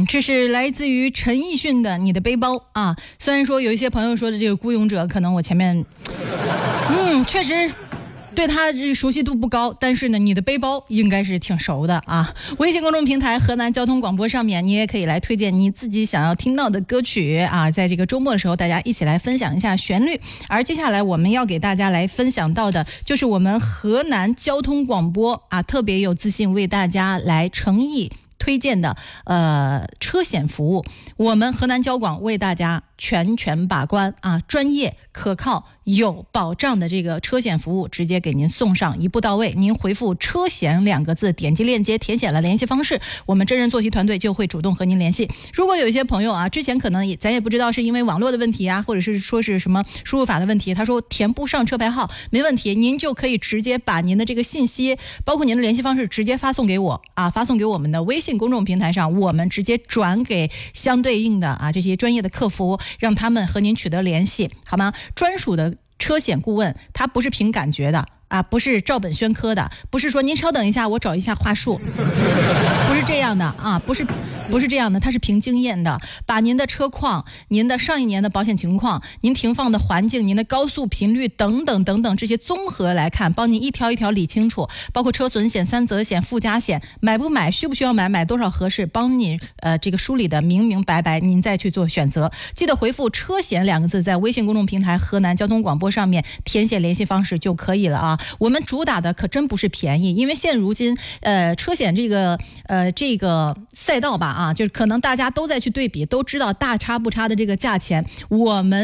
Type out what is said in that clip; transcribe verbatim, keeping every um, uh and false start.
嗯，这是来自于陈奕迅的《你的背包》啊。虽然说有一些朋友说的这个《孤勇者》，可能我前面，嗯，确实对他熟悉度不高，但是呢，你的背包应该是挺熟的啊。微信公众平台河南交通广播上面，你也可以来推荐你自己想要听到的歌曲啊。在这个周末的时候，大家一起来分享一下旋律。而接下来我们要给大家来分享到的，就是我们河南交通广播啊，特别有自信为大家来诚意推荐的呃车险服务。我们河南交广为大家全权把关啊，专业可靠有保障的这个车险服务直接给您送上，一步到位。您回复车险两个字，点击链接填写了联系方式，我们真人坐席团队就会主动和您联系。如果有一些朋友啊，之前可能也咱也不知道是因为网络的问题啊，或者是说是什么输入法的问题，他说填不上车牌号，没问题，您就可以直接把您的这个信息，包括您的联系方式直接发送给我啊，发送给我们的微信公众平台上，我们直接转给相对应的啊这些专业的客服，让他们和您取得联系，好吗？专属的车险顾问，他不是凭感觉的啊，不是照本宣科的，不是说您稍等一下，我找一下话术，不是这样的啊，不是不是这样的，它是凭经验的，把您的车况、您的上一年的保险情况、您停放的环境、您的高速频率等等等等这些综合来看，帮您一条一条理清楚，包括车损险、三责险、附加险，买不买、需不需要买、买多少合适，帮你呃这个梳理的明明白白，您再去做选择。记得回复车险两个字，在微信公众平台河南交通广播上面填写联系方式就可以了啊。我们主打的可真不是便宜，因为现如今呃车险这个呃这个赛道吧啊，就是可能大家都在去对比，都知道大差不差的这个价钱，我们